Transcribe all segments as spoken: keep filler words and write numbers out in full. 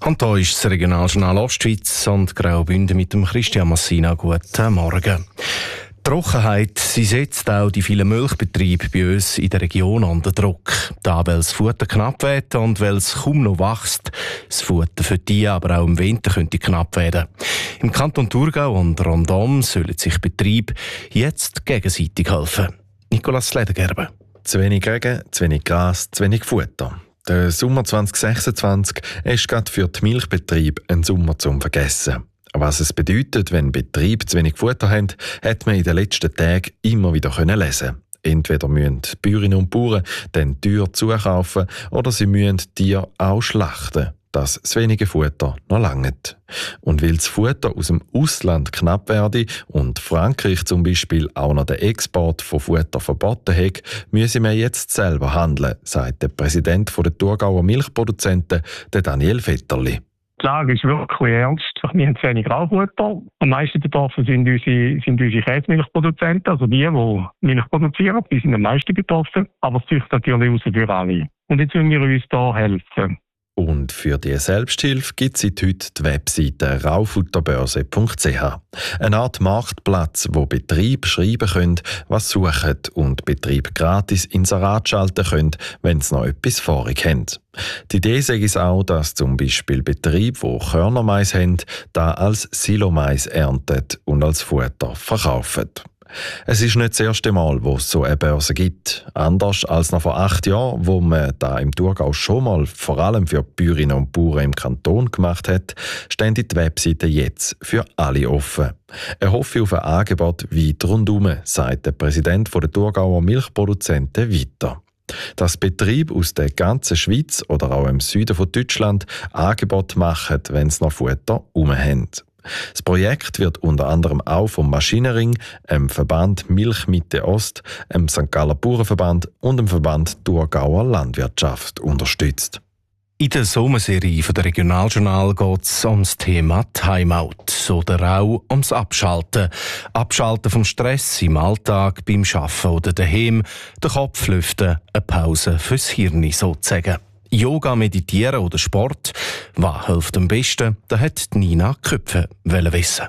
Und da ist das Regionaljournal Ostschweiz und Graubünden mit dem Christian Massina. Guten Morgen. Die Trockenheit, sie setzt auch die vielen Milchbetriebe bei uns in der Region unter Druck. Da, weil das Futter knapp wird und weil es kaum noch wächst. Das Futter für die aber auch im Winter könnte knapp werden. Im Kanton Thurgau und rundum sollen sich Betriebe jetzt gegenseitig helfen. Nicolas Ledergerber. Zu wenig Regen, zu wenig Gras, zu wenig Futter. Der Sommer zwanzig sechsundzwanzig ist gerade für die Milchbetriebe ein Sommer zum Vergessen. Was es bedeutet, wenn Betriebe zu wenig Futter haben, hat man in den letzten Tagen immer wieder lesen. Entweder müssen die Bäuerinnen und Bauern dann teuer zukaufen oder sie müssen die Tiere auch schlachten, dass das wenige Futter noch langt. Und weil das Futter aus dem Ausland knapp werde und Frankreich zum Beispiel auch noch den Export von Futter verboten hat, müssen wir jetzt selber handeln, sagt der Präsident der Thurgauer Milchproduzenten, der Daniel Vetterli. Die Lage ist wirklich ernst. Wir haben zu wenig Graufutter. Am meisten betroffen sind unsere, sind unsere Käsemilchproduzenten, also die, die Milch produzieren. Die sind am meisten betroffen. Aber es züchtet natürlich raus für alle. Und jetzt müssen wir uns da helfen. Und für die Selbsthilfe gibt es heute die Webseite raufutterbörse punkt c h. Eine Art Marktplatz, wo Betriebe schreiben können, was sie suchen und Betriebe gratis Inserat schalten können, wenn sie noch etwas vorig haben. Die Idee ist es auch, dass zum Beispiel Betriebe, die Körnermais haben, da als Silomais ernten und als Futter verkaufen. Es ist nicht das erste Mal, wo es so eine Börse gibt. Anders als noch vor acht Jahren, wo man da im Thurgau schon mal vor allem für die Bäuerinnen und Bauern im Kanton gemacht hat, stehen die Webseite jetzt für alle offen. Er hoffe auf ein Angebot weit rundum, sagt der Präsident der Thurgauer Milchproduzenten weiter. Dass Betriebe aus der ganzen Schweiz oder auch im Süden von Deutschland Angebote machen, wenn sie noch Futter herum haben. Das Projekt wird unter anderem auch vom Maschinenring, dem Verband Milch Mitte Ost, dem Sankt Galler Bauernverband und dem Verband Thurgauer Landwirtschaft unterstützt. In der Sommerserie der Regionaljournal geht es um das Thema Timeout oder auch ums Abschalten. Abschalten vom Stress im Alltag, beim Arbeiten oder daheim, den Kopf lüften, eine Pause fürs Hirn sozusagen. Yoga, Meditieren oder Sport, was hilft am besten? Da hat Nina Köpfe wissen.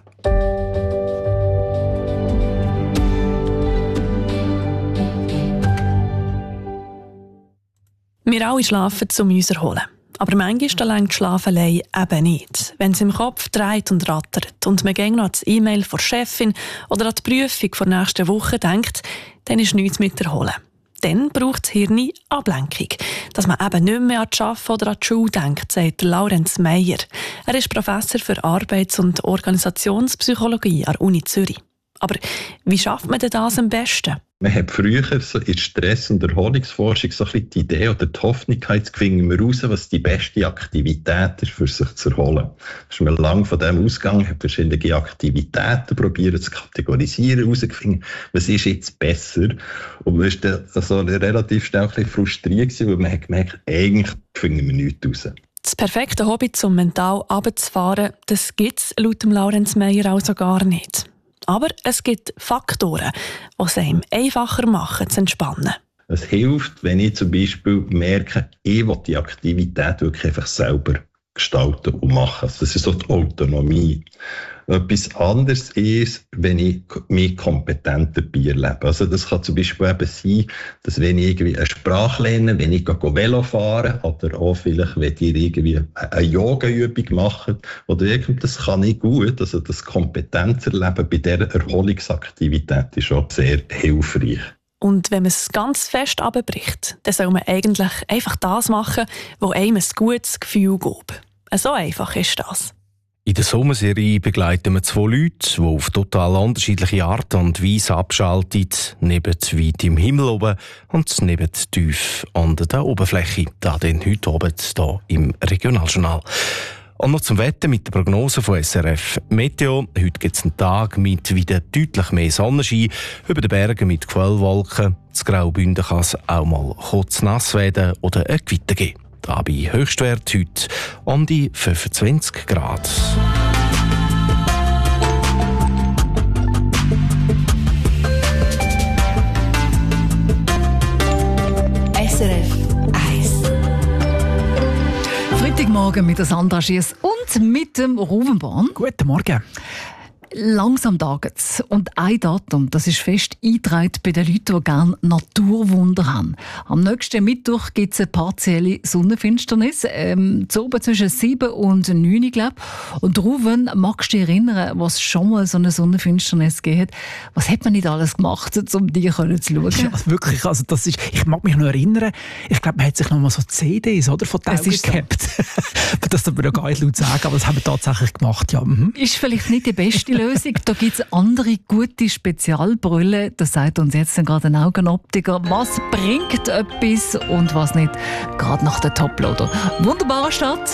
Wir alle schlafen, um uns zu erholen. Aber manchmal reicht Schlafen allein eben nicht. Wenn es im Kopf dreht und rattert und man gäng noch an das E-Mail von der Chefin oder an die Prüfung der nächsten Woche denkt, dann ist nichts mit Erholen. Dann braucht das Hirn Ablenkung, dass man eben nicht mehr an die Arbeiten oder an die Schule denkt, sagt Laurenz Meyer. Er ist Professor für Arbeits- und Organisationspsychologie an der Uni Zürich. Aber wie schafft man denn das am besten? Man hat früher so in Stress- und Erholungsforschung so ein bisschen die Idee oder die Hoffnung gehabt, jetzt finden wir raus, was die beste Aktivität ist, für sich zu erholen. Da ist man lange von dem ausgegangen, hat verschiedene Aktivitäten probiert zu kategorisieren, herausgefunden, was ist jetzt besser. Und man war dann also relativ schnell ein bisschen frustriert, weil man hat gemerkt, eigentlich finden wir nichts raus. Das perfekte Hobby, um mental runterzufahren, das gibt es laut dem Laurenz Meyer also gar nicht. Aber es gibt Faktoren, die es einem einfacher machen, zu entspannen. Es hilft, wenn ich zum Beispiel merke, ich will die Aktivität wirklich einfach selber gestalten und machen. Also das ist so die Autonomie. Etwas anderes ist, wenn ich mich kompetent dabei erlebe. Also das kann zum Beispiel eben sein, dass wenn ich irgendwie eine Sprache lerne, wenn ich Velo fahre oder auch vielleicht, wenn ihr irgendwie eine Yoga-Übung macht oder irgendwas, das kann ich gut. Also das Kompetenzerleben bei dieser Erholungsaktivität ist auch sehr hilfreich. Und wenn man es ganz fest runterbricht, dann soll man eigentlich einfach das machen, was einem ein gutes Gefühl gibt. So einfach ist das. In der Sommerserie begleiten wir zwei Leute, die auf total unterschiedliche Art und Weise abschalten, neben weit im Himmel oben und neben tief unter der Oberfläche. Da dann heute Abend hier im Regionaljournal. Und noch zum Wetter mit der Prognose von S R F Meteo. Heute gibt es einen Tag mit wieder deutlich mehr Sonnenschein, über den Bergen mit Quellwolken. Das Graubünden kann es auch mal kurz nass werden oder ein Gewitter geben. Dabei Höchstwert heute um die fünfundzwanzig Grad. S R F eins. Freitagmorgen mit der Sandra Schiess und mit dem Ruvenborn. Guten Morgen. Langsam taget's. Und ein Datum, das ist fest eingetragen bei den Leuten, die gerne Naturwunder haben. Am nächsten Mittwoch gibt es eine partielle Sonnenfinsternis. Ähm, zu oben zwischen sieben und neun, glaube ich. Und Ruven, magst du dich erinnern, was schon mal so eine Sonnenfinsternis gegeben hat? Was hat man nicht alles gemacht, um die zu schauen? Ja, wirklich. Also das ist, ich mag mich noch erinnern, ich glaube, man hat sich noch mal so C Ds oder, von den Augen gehabt. Das darf man ja gar nicht laut sagen, aber das haben wir tatsächlich gemacht. Ja. Mhm. Ist vielleicht nicht die beste Lösung. Da gibt es andere gute Spezialbrille. Das sagt uns jetzt gerade ein Augenoptiker. Was bringt etwas und was nicht? Gerade nach der Toploader. Wunderbarer Start.